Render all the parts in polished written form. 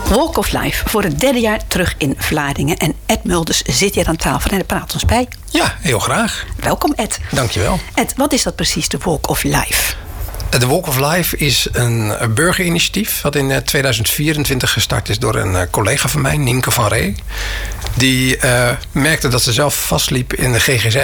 Walk of Life voor het 3e jaar terug in Vlaardingen. En Ed Mulders zit hier aan tafel en hij praat ons bij. Ja, heel graag. Welkom, Ed. Dankjewel. Ed, wat is dat precies, de Walk of Life? De Walk of Life is een burgerinitiatief wat in 2024 gestart is door een collega van mij, Nienke van Ree. Die merkte dat ze zelf vastliep in de GGZ.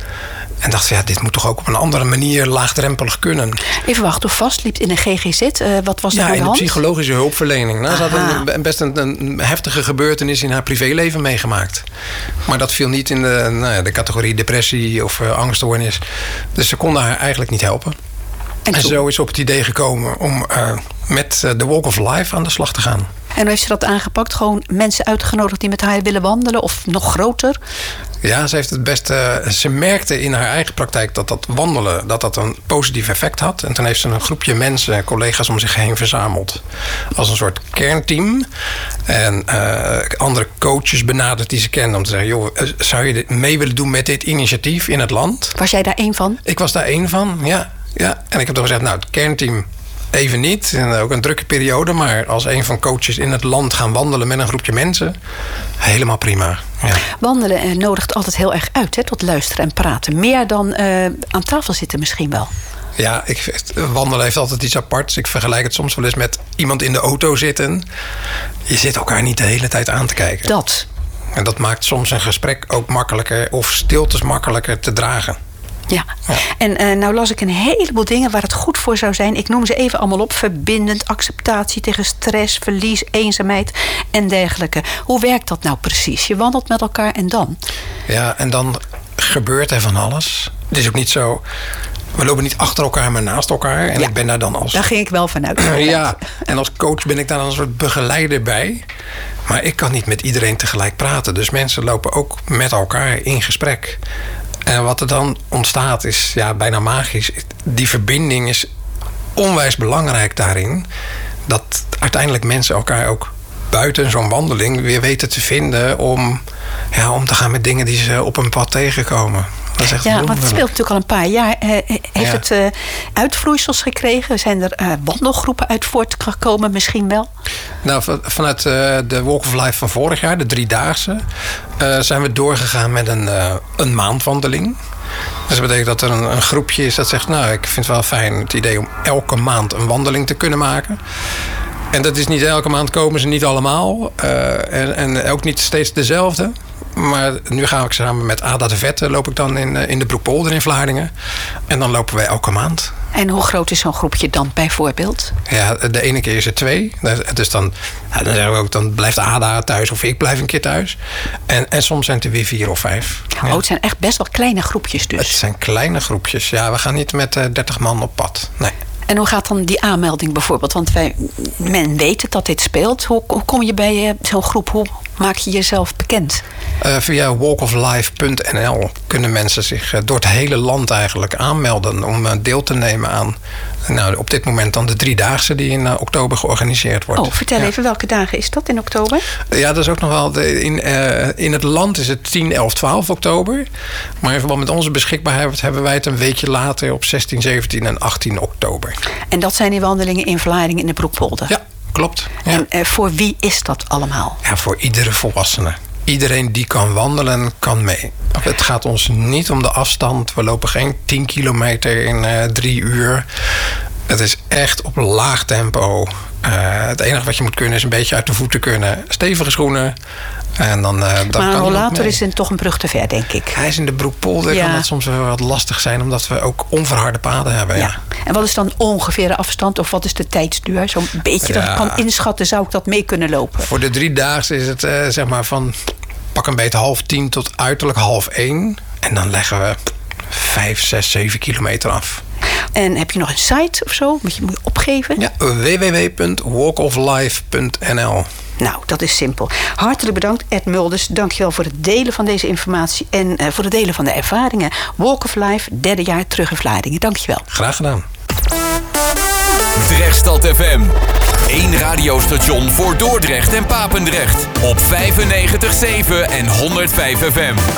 En dacht, ja, dit moet toch ook op een andere manier laagdrempelig kunnen. Even wachten, hoe vastliep in de GGZ? Wat was er aan de hand? Ja, in de psychologische hulpverlening. Nou, ze had best een heftige gebeurtenis in haar privéleven meegemaakt. Maar dat viel niet in de categorie depressie of angststoornis. Dus ze konden haar eigenlijk niet helpen. En zo is ze op het idee gekomen om met de Walk of Life aan de slag te gaan. En hoe heeft ze dat aangepakt? Gewoon mensen uitgenodigd die met haar willen wandelen? Of nog groter? Ja, ze heeft het best. Ze merkte in haar eigen praktijk dat wandelen dat een positief effect had. En toen heeft ze een groepje mensen, collega's om zich heen verzameld. Als een soort kernteam. En andere coaches benaderd die ze kenden. Om te zeggen, joh, zou je mee willen doen met dit initiatief in het land? Was jij daar één van? Ik was daar één van, ja. En ik heb toch gezegd, nou, het kernteam even niet. En ook een drukke periode. Maar als een van coaches in het land gaan wandelen met een groepje mensen, helemaal prima. Ja. Wandelen nodigt altijd heel erg uit, hè, tot luisteren en praten. Meer dan aan tafel zitten misschien wel. Ja, wandelen heeft altijd iets aparts. Ik vergelijk het soms wel eens met iemand in de auto zitten. Je zit elkaar niet de hele tijd aan te kijken. Dat. En dat maakt soms een gesprek ook makkelijker of stiltes makkelijker te dragen. Ja, en nou las ik een heleboel dingen waar het goed voor zou zijn. Ik noem ze even allemaal op. Verbindend, acceptatie tegen stress, verlies, eenzaamheid en dergelijke. Hoe werkt dat nou precies? Je wandelt met elkaar en dan? Ja, en dan gebeurt er van alles. Het is ook niet zo, we lopen niet achter elkaar, maar naast elkaar. En ik ben daar dan als... Daar ging ik wel vanuit. Ja, en als coach ben ik daar dan een soort begeleider bij. Maar ik kan niet met iedereen tegelijk praten. Dus mensen lopen ook met elkaar in gesprek. En wat er dan ontstaat is bijna magisch. Die verbinding is onwijs belangrijk daarin. Dat uiteindelijk mensen elkaar ook buiten zo'n wandeling weer weten te vinden om te gaan met dingen die ze op een pad tegenkomen. Dat is echt want het speelt natuurlijk al een paar jaar. Heeft het uitvloeisels gekregen? Zijn er wandelgroepen uit voortgekomen misschien wel? Nou, vanuit de Walk of Life van vorig jaar, de 3-daagse... zijn we doorgegaan met een maandwandeling. Dus dat betekent dat er een groepje is dat zegt, nou, ik vind het wel fijn het idee om elke maand een wandeling te kunnen maken. En dat is niet elke maand komen ze niet allemaal. En ook niet steeds dezelfde. Maar nu ga ik samen met Ada de Vette loop ik dan in de Broekpolder in Vlaardingen. En dan lopen wij elke maand. En hoe groot is zo'n groepje dan bijvoorbeeld? Ja, de ene keer is er 2. Dus dan zeggen we ook, dan blijft Ada thuis of ik blijf een keer thuis. En soms zijn het er weer 4 of 5. Oh, het zijn echt best wel kleine groepjes dus. Het zijn kleine groepjes, ja. We gaan niet met 30 man op pad, nee. En hoe gaat dan die aanmelding bijvoorbeeld? Want men weet dat dit speelt. Hoe kom je bij zo'n groep? Hoe maak je jezelf bekend? Via walkoflife.nl kunnen mensen zich door het hele land eigenlijk aanmelden om deel te nemen aan, op dit moment dan de 3-daagse die in oktober georganiseerd wordt. Oh, vertel even, welke dagen is dat in oktober? Ja, dat is ook nog wel, in het land is het 10, 11, 12 oktober. Maar in verband met onze beschikbaarheid hebben wij het een weekje later op 16, 17 en 18 oktober. En dat zijn die wandelingen in Vlaardingen in de Broekpolder? Ja, klopt. Ja. En voor wie is dat allemaal? Ja, voor iedere volwassene. Iedereen die kan wandelen, kan mee. Het gaat ons niet om de afstand. We lopen geen 10 kilometer in 3 uur. Het is echt op laag tempo. Het enige wat je moet kunnen is een beetje uit de voeten kunnen. Stevige schoenen. En dan maar een rollator is toch een brug te ver, denk ik. Hij is in de Broekpolder. Kan dat soms wel wat lastig zijn, omdat we ook onverharde paden hebben. Ja. En wat is dan ongeveer de afstand of wat is de tijdsduur? Zo'n beetje dat ik kan inschatten, zou ik dat mee kunnen lopen? Voor de 3-daagse is het zeg maar van pak een beetje 9:30 tot uiterlijk 12:30. En dan leggen we 5, 6, 7 kilometer af. En heb je nog een site of zo? Moet je opgeven? Ja, www.walkoflife.nl. Nou, dat is simpel. Hartelijk bedankt, Ed Mulders. Dankjewel voor het delen van deze informatie en voor het delen van de ervaringen. Walk of Life, 3e jaar terug in Vlaardingen. Dankjewel. Graag gedaan. Drechtstad FM. 1 radiostation voor Dordrecht en Papendrecht. Op 95.7 en 105 FM.